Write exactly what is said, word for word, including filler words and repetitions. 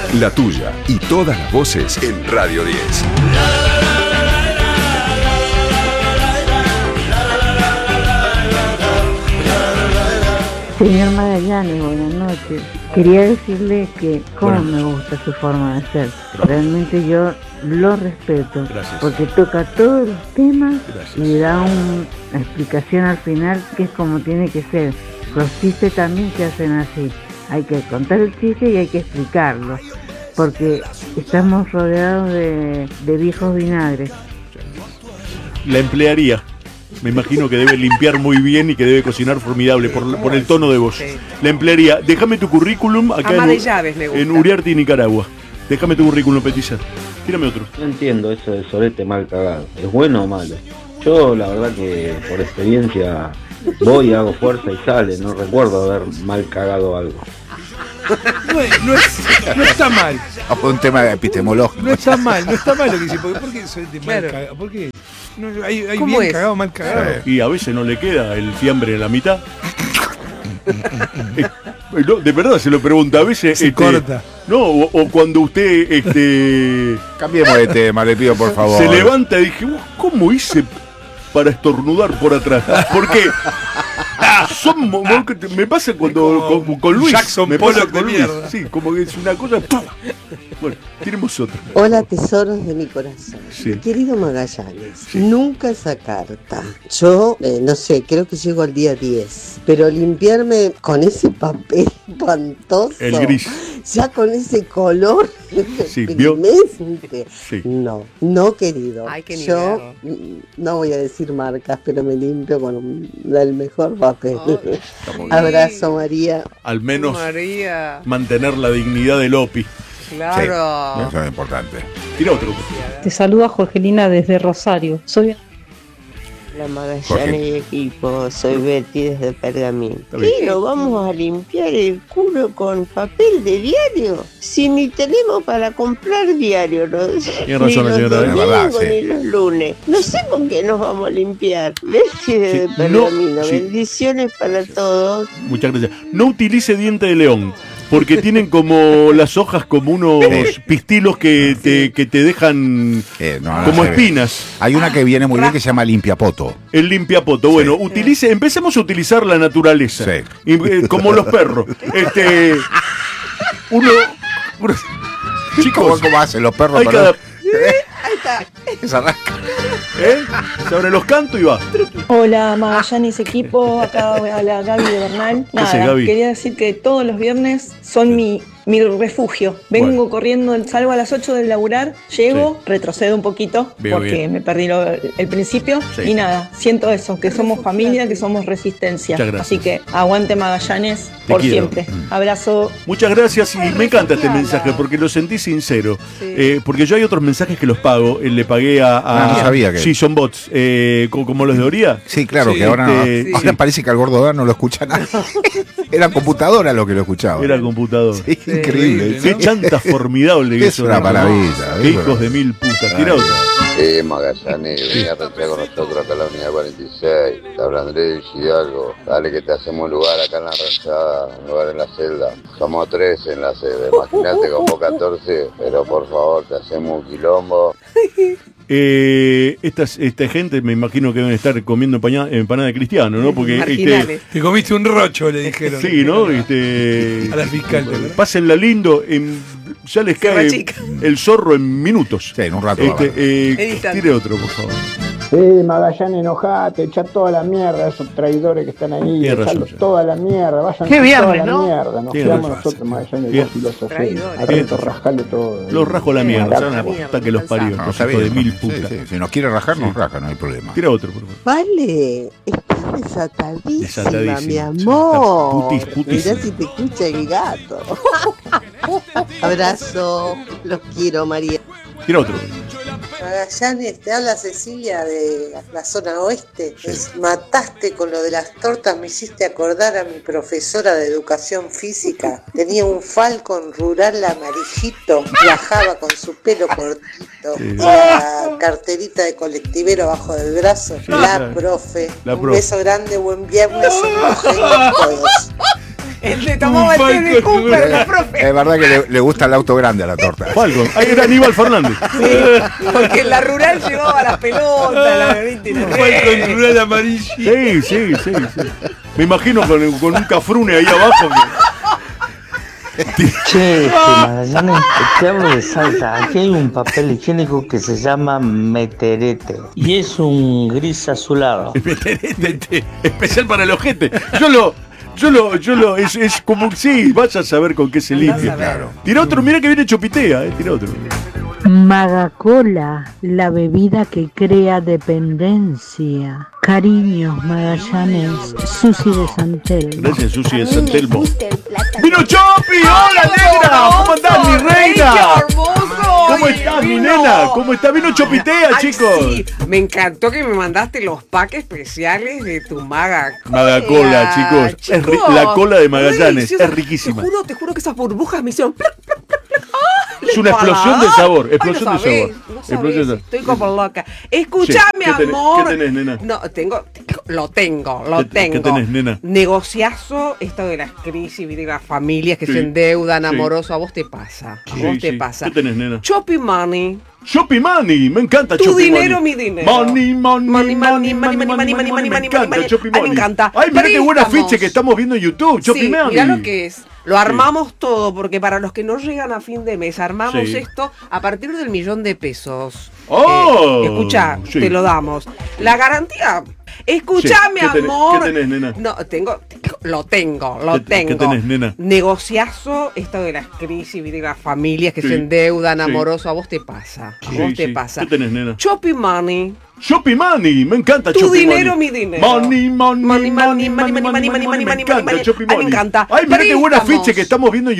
la tuya y todas las voces en Radio diez. Señor Magallanes, buenas noches. Quería decirle que cómo bueno. me gusta su forma de ser. Realmente yo lo respeto. Gracias. Porque toca todos los temas. Gracias. Y da un, una explicación al final que es como tiene que ser. Los chistes también se hacen así. Hay que contar el chiste y hay que explicarlo. Porque estamos rodeados de, de viejos vinagres. La emplearía. Me imagino que debe limpiar muy bien y que debe cocinar formidable por, por el tono de voz. Sí. La emplearía. Déjame tu currículum acá Ama en, de llaves, me gusta. en Uriarte, Nicaragua. Déjame tu currículum, Petiza. Tírame otro. No entiendo eso de sorete mal cagado. ¿Es bueno o malo? Yo la verdad que por experiencia voy, hago fuerza y sale. No recuerdo haber mal cagado algo. No, es, no, es, no está mal. O por un tema epistemológico. No está mal, no está mal lo que dice. ¿Por qué sorete Claro. mal cagado? ¿Por qué? No, hay hay ¿Cómo bien es? cagado, mal cagado. Eh. Y a veces no le queda el fiambre en la mitad. Eh, no, de verdad se lo pregunta. A veces. Se este, corta. No, o, o cuando usted este, Cambiemos de tema, le pido por favor. se levanta y dije, "Uh, ¿cómo hice para estornudar por atrás?" Porque son mo- mo- me pasa cuando Como con, con Luis. Jackson me pasa Pollock de con Luis. mierda. Sí, como que es una cosa. ¡pum! Bueno, tenemos otro. Hola, tesoros de mi corazón. Sí. Mi querido Magallanes, Sí. nunca esa carta. Yo, eh, no sé, creo que llego al día diez, pero limpiarme con ese papel espantoso, El gris. ya con ese color Sí, ¿vio? deprimente. Sí. No, no querido. Ay, qué Yo mm, no voy a decir marcas, pero me limpio con un- el mejor papel. Ay. Abrazo, María. Al menos María, mantener la dignidad del O P I. claro. Eso es importante. Tira otro. Te saluda Jorgelina desde Rosario. Soy La Jorge. Magallanes y equipo, soy Betty desde Pergamino. Está bien. ¿Qué? ¿Lo vamos a limpiar el culo con papel de diario? Si ni tenemos para comprar diario, ¿no? Tiene razón la ni señora, los ¿eh? domingos, Es verdad, sí. ni los lunes. No sé con qué nos vamos a limpiar. Betty desde Sí, Pergamino. no, sí. Bendiciones para todos. Muchas gracias. No utilice diente de león. Porque tienen como las hojas como unos Sí. pistilos que te, que te dejan Eh, no, no como se ve. espinas. Hay una que viene muy bien que se llama limpiapoto. El limpiapoto. Bueno, utilice, empecemos a utilizar la naturaleza. Sí. Y, eh, como los perros. Este. Uno. uno- ¿Cómo, chicos, cómo hacen los perros hay para cada. Ahí está. esa rasca? ¿Eh? Se abren los cantos y va. Hola Magallanes equipo, acá habla Gaby de Bernal. ¿Qué haces, Nada, Gaby? quería decir que todos los viernes son mi, mi refugio. Vengo Bueno. corriendo, salgo a las ocho del laburar, llego, Sí. retrocedo un poquito Veo porque bien. me perdí lo- el principio Sí. y nada, siento eso, que somos familia, que somos resistencia. Muchas gracias. Así que aguante Magallanes Te por quiero. siempre. Abrazo. Muchas gracias y me encanta este mensaje porque lo sentí sincero. Sí. Eh, porque yo hay otros mensajes que los pago. eh, le pagué a. a- Ah, no sabía que- Sí, son bots. eh, co- como los de Oría. Sí, claro, Sí, que ahora, no- este, ahora sí. parece que al gordo Dan no lo escucha nada. Era computadora lo que lo escuchaba. Era computador. Sí, increíble. Qué chanta formidable que Es son, una ¿no? maravilla, Qué es hijos verdad. de mil putas. Tira otro. Sí, Magallanes, venía a retirar con nosotros acá en la unidad cuarenta y seis. Te habla Andrés Hidalgo. Dale que te hacemos lugar acá en la ranchada, un lugar en la celda. Somos tres en la celda, imagínate como catorce, pero por favor, te hacemos un quilombo. Eh, estas, esta gente me imagino que deben estar comiendo empaña- empanada de cristiano, ¿no? Porque este, Marginales. Te comiste un rocho, le dijeron. sí, ¿no? Este, A la fiscal, ¿verdad? pásenla lindo, en, ya les Sierra cae Chica. el zorro en minutos. Sí, en un rato. Este, va. eh, Editando. tire otro, por favor. Sí, Magallanes, enojate, echa toda la mierda, esos traidores que están ahí, Tiene razón, echarlos sí. toda la mierda, vayan Qué toda viernes, la ¿no? mierda, nos Tiene quedamos razón. nosotros, Magallanes, Bien. vos y los Traidores. socios, al resto rascale todo. Los rajo la mierda, Carajo. son la puta que los parió, No, los está hijos de bien. mil Sí, putas. sí, si nos quiere rajar, nos raja, no hay problema. Tira otro, por favor. Vale, estás desatadísima, Desatadísima, mi sí, amor. está putis, putísima. Mirá si te escucha el gato. Abrazo, los quiero, María. Tira otro. Magallanes, te habla Cecilia de la zona oeste. Es- mataste con lo de las tortas, me hiciste acordar a mi profesora de educación física. Tenía un Falcon rural amarillito, viajaba con su pelo cortito, Sí. la carterita de colectivero abajo del brazo. Sí, la claro. profe. La Un profe. beso grande, buen viernes, homogéneos todos. El de tomaba el té de Cooper, la profe. Es verdad que le, le gusta el auto grande a la torta. Falcon. Ahí era Aníbal Fernández. Sí, porque en la rural llevaba las pelotas, la Falcon rural amarillo. Sí, sí, sí, sí. Me imagino con, con un cafrune ahí abajo. Che, este, Magallanes, te hablo de Salta. Aquí hay un papel higiénico que se llama meterete y es un gris azulado. Meterete, especial para el ojete. Yo lo, yo lo, yo lo, es, es como, sí, vas a saber con qué se limpia. Claro. Tira otro, mira que viene Chopitea, eh, tira otro. Magacola, la bebida que crea dependencia. Cariños, Magallanes, Susi de San Telmo. Gracias, Susi de San Telmo. ¡Vino Chopi! ¡Hola, negra! ¿Cómo andás, mi reina? ¡Qué hermoso! ¿Cómo estás, mi nena? ¿Cómo está? Vino Chopitea, Ay, chicos. Sí. Me encantó que me mandaste los packs especiales de tu Magacola. Magacola, chicos. chicos. Es ri- la cola de Magallanes. Deliciosa. Es riquísima. Te juro, te juro que esas burbujas me hicieron... Es una explosión de sabor. Explosión Ay, no de sabés, sabor. no sabés, Explosión de estoy como loca. Escuchame, Sí, ¿qué tenés? amor. ¿Qué tenés, nena? No, tengo, lo tengo, lo ¿Qué- tengo. qué tenés, nena? Negociazo, esto de las crisis, de las familias que Sí, se endeudan, sí. amoroso. A vos te pasa. A Sí, vos te sí. pasa. ¿Qué tenés, nena? Choppy money. Shopping Money, me encanta Tu Shopping dinero, Money. mi dinero. Money, money, Money, money, money, money, money, money, money, money, Me money, encanta money. Shopping Ay, me Money. encanta. Ay, mira qué buena Préstamos. ficha que estamos viendo en YouTube. Shopping Sí, Money. mirá lo que es. Lo armamos todo, porque para los que no llegan a fin de mes, armamos Sí. esto a partir del millón de pesos. ¡Oh! Eh, escucha, Sí. te lo damos. La garantía. Escuchame, Sí. ¿Qué tenés- amor. qué tenés, nena? No, tengo, lo tengo, lo ¿Qué- tengo. qué tenés, nena? Negociazo, esto de las crisis, de las familias que Sí. se endeudan, Sí. amoroso. A vos te pasa. A Sí, vos te sí. pasa. ¿Qué tenés, nena? Shopping money. Shopping Money, me encanta Tu Shopping dinero, Money. mi dinero. Money, money, Money, money, money, money, money, money, money, money, Me encanta money. Shopping Ay, me Money. encanta. Ay, mira qué buena Préstamos. ficha que estamos viendo en